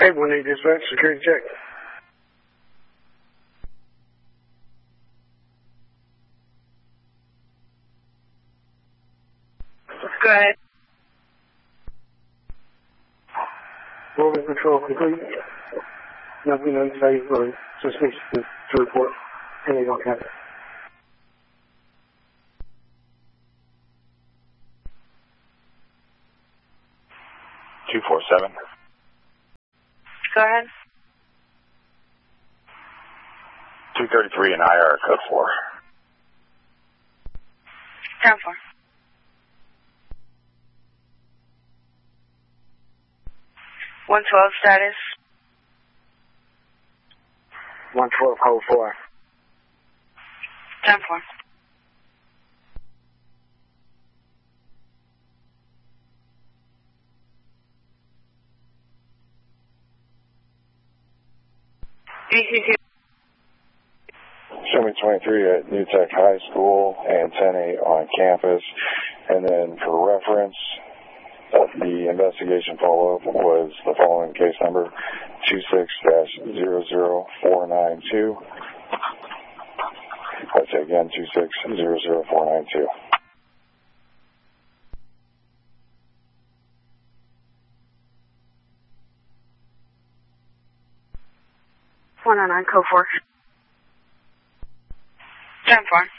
Hey, 1-8 dispatch, security check. Go ahead. Moving control complete. Nothing unsafe or suspicious to report. And they don't have it. Go ahead. 233 and IR code 4. Down 4. (112) status. 112 code 4. Down 4. DCC. Show me 23 at New Tech High School and 10-8 on campus. And then for reference, the investigation follow-up was the following case number, 26-00492. I'd say again, 26-00492. (109) code 4. Down 4.